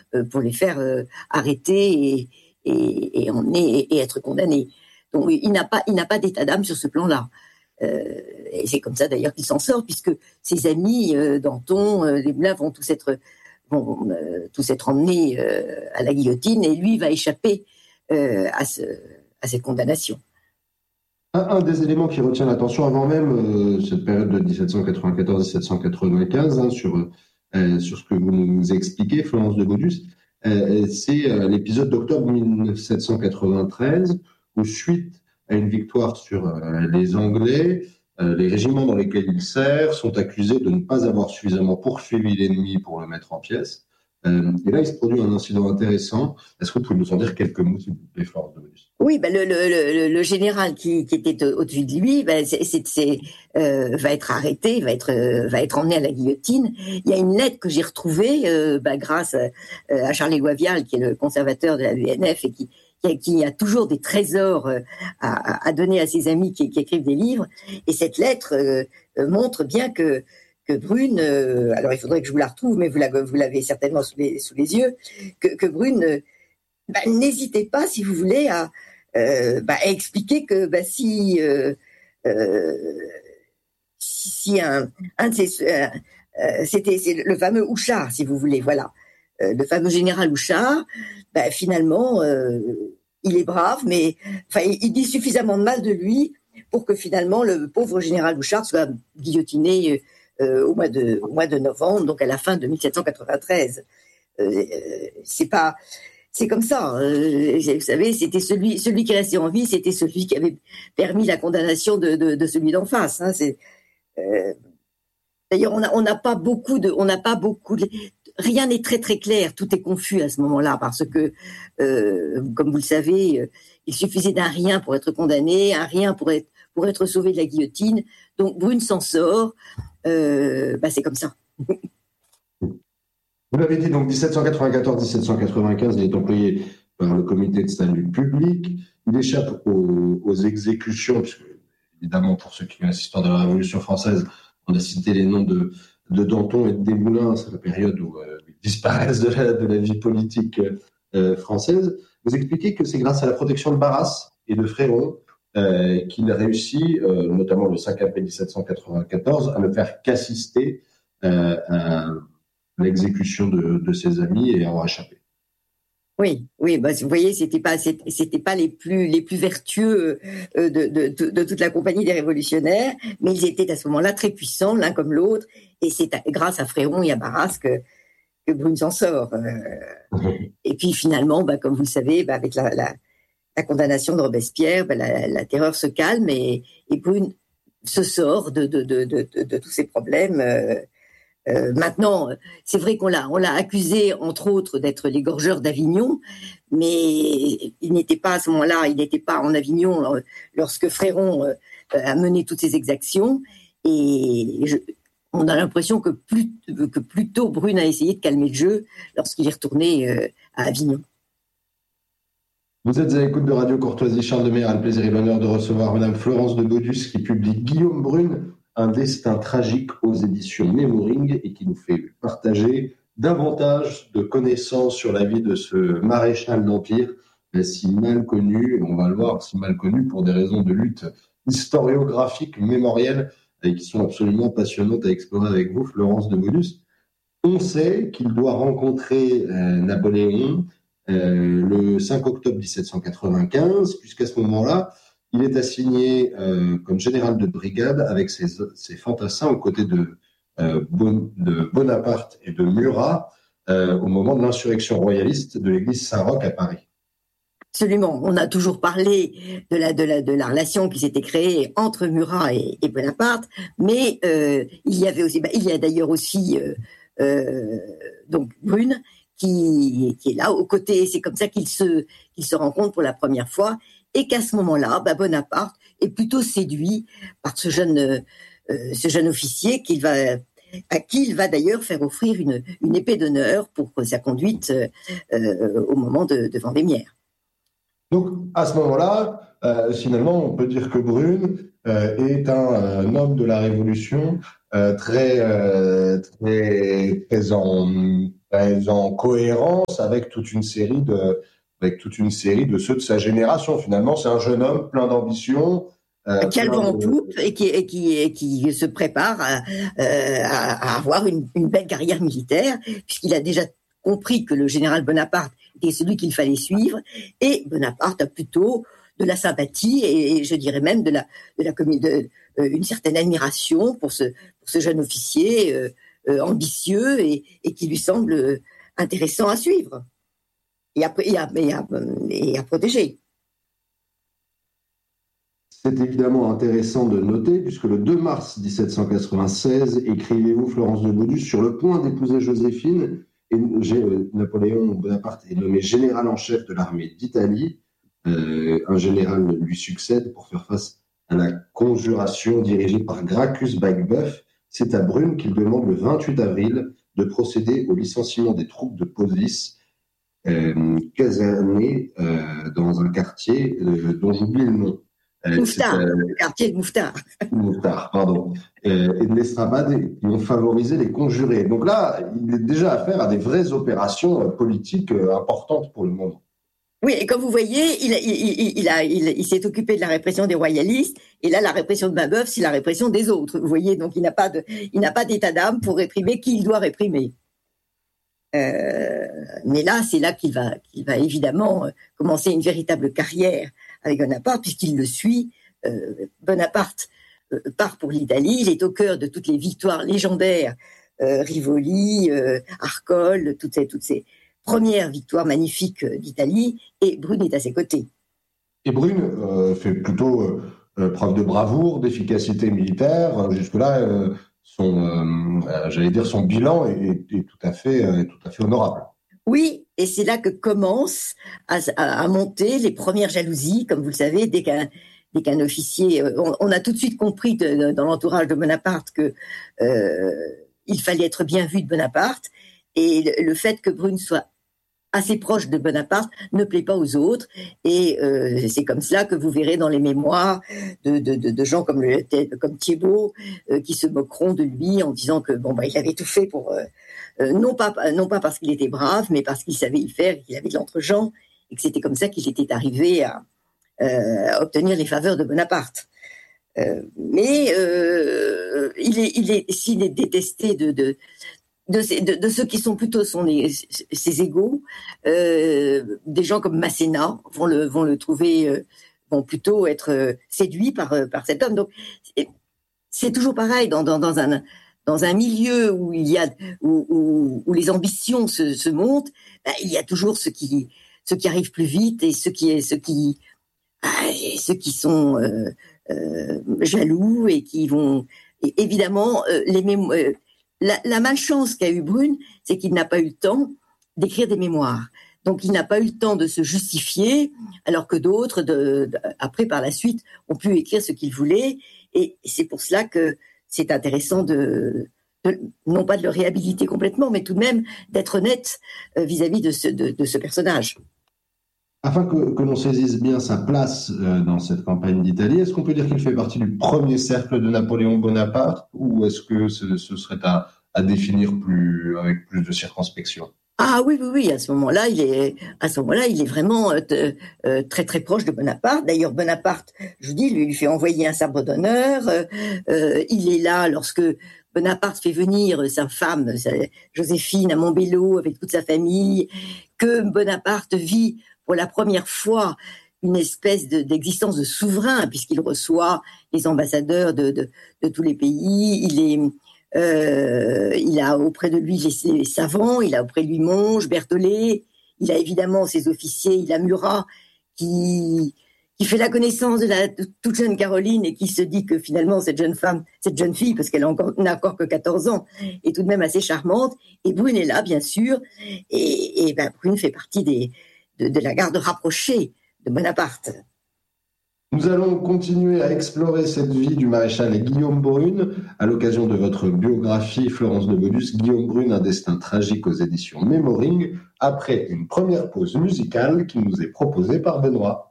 pour les faire arrêter et être condamnés. Donc il n'a pas d'état d'âme sur ce plan-là. Et c'est comme ça d'ailleurs qu'il s'en sort, puisque ses amis Danton, Desmoulins vont tous être emmenés à la guillotine, et lui va échapper à cette condamnation. Un des éléments qui retient l'attention avant même cette période de 1794-1795, sur ce que vous nous expliquez, Florence de Baudus, c'est l'épisode d'octobre 1793, où suite à une victoire sur les Anglais, les régiments dans lesquels il sert sont accusés de ne pas avoir suffisamment poursuivi l'ennemi pour le mettre en pièces. Et là, il se produit un incident intéressant. Est-ce que vous pouvez nous en dire quelques mots, s'il vous plaît, Florence de Baudus ? Oui, le général qui était au-dessus de lui va être arrêté, va être emmené à la guillotine. Il y a une lettre que j'ai retrouvée grâce à Charles Goavial, qui est le conservateur de la UNF et qui a toujours des trésors à donner à ses amis qui écrivent des livres. Et cette lettre montre bien que Brune, alors il faudrait que je vous la retrouve, mais vous l'avez certainement sous les yeux, que Brune n'hésitez pas, si vous voulez, à expliquer que si un de ces c'est le fameux Houchard, si vous voulez, voilà, le fameux général Houchard, finalement il est brave, mais il dit suffisamment de mal de lui pour que finalement le pauvre général Houchard soit guillotiné au mois de novembre, donc à la fin de 1793. C'est comme ça. Vous savez, c'était celui qui restait en vie, c'était celui qui avait permis la condamnation de celui d'en face. Hein. D'ailleurs, on n'a pas beaucoup rien n'est très très clair. Tout est confus à ce moment-là parce que, comme vous le savez, il suffisait d'un rien pour être condamné, un rien pour être sauvé de la guillotine. Donc Brune s'en sort. C'est comme ça. Vous l'avez dit, donc 1794-1795, il est employé par le comité de salut public. Il échappe aux exécutions, puisque, évidemment, pour ceux qui connaissent l'histoire de la Révolution française, on a cité les noms de Danton et de Desmoulins, c'est la période où ils disparaissent de la vie politique française. Vous expliquez que c'est grâce à la protection de Barras et de Fréron qu'il a réussi, notamment le 5 avril 1794, à ne faire qu'assister à l'exécution de ses amis et à en échapper. Oui, vous voyez, c'était pas les plus vertueux de toute la compagnie des révolutionnaires, mais ils étaient à ce moment-là très puissants l'un comme l'autre, et c'est grâce à Fréron et à Barras que Brune s'en sort. Et puis finalement, comme vous le savez, avec la condamnation de Robespierre, la terreur se calme et Brune se sort de tous ces problèmes. Maintenant, c'est vrai qu'on l'a accusé, entre autres, d'être l'égorgeur d'Avignon, mais il n'était pas à ce moment-là, il n'était pas en Avignon lorsque Fréron a mené toutes ces exactions. Et on a l'impression que plutôt Brune a essayé de calmer le jeu lorsqu'il est retourné à Avignon. Vous êtes à l'écoute de Radio Courtoisie. Charles de Mer a le plaisir et l'honneur de recevoir Madame Florence de Baudus, qui publie Guillaume Brune, un destin tragique aux éditions Mémoring, et qui nous fait partager davantage de connaissances sur la vie de ce maréchal d'Empire, si mal connu, on va le voir, si mal connu pour des raisons de lutte historiographique, mémorielle, et qui sont absolument passionnantes à explorer avec vous, Florence de Baudus. On sait qu'il doit rencontrer Napoléon le 5 octobre 1795, puisqu'à ce moment-là, il est assigné comme général de brigade avec ses fantassins aux côtés de Bonaparte et de Murat au moment de l'insurrection royaliste de l'église Saint-Roch à Paris. Absolument. On a toujours parlé de la relation qui s'était créée entre Murat et Bonaparte, mais il y a d'ailleurs aussi donc Brune qui est là aux côtés. C'est comme ça qu'ils se rencontrent pour la première fois. Et qu'à ce moment-là, Bonaparte est plutôt séduit par ce jeune officier à qui il va d'ailleurs faire offrir une épée d'honneur pour sa conduite au moment de Vendémiaire. Donc, à ce moment-là, finalement, on peut dire que Brune est un homme de la Révolution très en cohérence avec toute une série de ceux de sa génération. Finalement, c'est un jeune homme plein d'ambition. Qui a le vent en poupe et qui se prépare à avoir une belle carrière militaire, puisqu'il a déjà compris que le général Bonaparte était celui qu'il fallait suivre, et Bonaparte a plutôt de la sympathie et je dirais même une certaine admiration pour ce jeune officier ambitieux et qui lui semble intéressant à suivre et à protéger. C'est évidemment intéressant de noter, puisque le 2 mars 1796, écrivez-vous, Florence de Baudusse, sur le point d'épouser Joséphine, et Napoléon Bonaparte est nommé général en chef de l'armée d'Italie. Un général lui succède pour faire face à la conjuration dirigée par Gracchus Babeuf. C'est à Brune qu'il demande le 28 avril de procéder au licenciement des troupes de police casernées dans un quartier dont j'oublie le nom. Mouffetard, le quartier de Mouffetard. Mouffetard, pardon. Et de l'Estrabade qui ont favorisé les conjurés. Donc là, il est déjà affaire à des vraies opérations politiques importantes pour le moment. Oui, et comme vous voyez, il s'est occupé de la répression des royalistes, et là, la répression de Babeuf, c'est la répression des autres. Vous voyez, donc il n'a pas d'état d'âme pour réprimer qui il doit réprimer. Mais là, c'est là qu'il va évidemment commencer une véritable carrière avec Bonaparte, puisqu'il le suit. Bonaparte part pour l'Italie, il est au cœur de toutes les victoires légendaires, Rivoli, Arcole, toutes ces premières victoires magnifiques d'Italie, et Brune est à ses côtés. Et Brune fait plutôt preuve de bravoure, d'efficacité militaire. Jusque-là, son bilan est tout à fait honorable. Oui, et c'est là que commencent à monter les premières jalousies, comme vous le savez, dès qu'un officier... On a tout de suite compris dans l'entourage de Bonaparte que il fallait être bien vu de Bonaparte, et le fait que Brune soit assez proche de Bonaparte ne plaît pas aux autres, et c'est comme cela que vous verrez dans les mémoires de gens comme Thiébaut qui se moqueront de lui en disant que il avait tout fait pour non pas parce qu'il était brave, mais parce qu'il savait y faire, qu'il avait de l'entre-gens, et que c'était comme ça qu'il était arrivé à obtenir les faveurs de Bonaparte. Mais s'il est détesté de ceux qui sont plutôt ses égaux, des gens comme Masséna vont le trouver, vont plutôt être séduits par cet homme. Donc c'est toujours pareil dans un milieu où où les ambitions se montent, il y a toujours ceux qui arrivent plus vite et ceux qui sont jaloux et qui vont évidemment la malchance qu'a eu Brune, c'est qu'il n'a pas eu le temps d'écrire des mémoires. Donc, il n'a pas eu le temps de se justifier, alors que d'autres, après, par la suite, ont pu écrire ce qu'ils voulaient. Et c'est pour cela que c'est intéressant non pas de le réhabiliter complètement, mais tout de même d'être honnête vis-à-vis de ce personnage. Afin que l'on saisisse bien sa place dans cette campagne d'Italie, est-ce qu'on peut dire qu'il fait partie du premier cercle de Napoléon Bonaparte, ou est-ce que ce serait à définir avec plus de circonspection? Ah oui, à ce moment-là, il est vraiment très très proche de Bonaparte. D'ailleurs, Bonaparte, je vous dis, lui fait envoyer un sabre d'honneur. Il est là lorsque Bonaparte fait venir sa femme, Joséphine, à Montbello avec toute sa famille, que Bonaparte vit pour la première fois une espèce d'existence de souverain, puisqu'il reçoit les ambassadeurs de tous les pays. Il a auprès de lui les savants, il a auprès de lui Monge, Berthollet, il a évidemment ses officiers, il a Murat qui fait la connaissance de toute jeune Caroline et qui se dit que finalement cette jeune fille, parce qu'elle n'a encore que 14 ans, est tout de même assez charmante. Et Brune est là, bien sûr, et Brune fait partie de la garde rapprochée de Bonaparte. Nous allons continuer à explorer cette vie du maréchal Guillaume Brune à l'occasion de votre biographie Florence de Baudusse, Guillaume Brune, un destin tragique aux éditions Mémoring, après une première pause musicale qui nous est proposée par Benoît.